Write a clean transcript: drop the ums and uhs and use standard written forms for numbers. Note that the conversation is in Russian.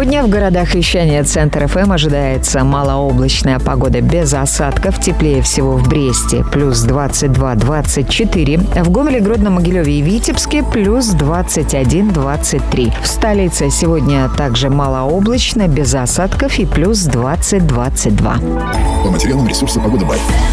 Сегодня в городах вещания Центр ФМ ожидается малооблачная погода без осадков. Теплее всего в Бресте плюс 22-24. В Гомеле, Гродно, Могилеве и Витебске плюс 21-23. В столице сегодня также малооблачно, без осадков и плюс 20-22. По материалам ресурса «Погода Бай».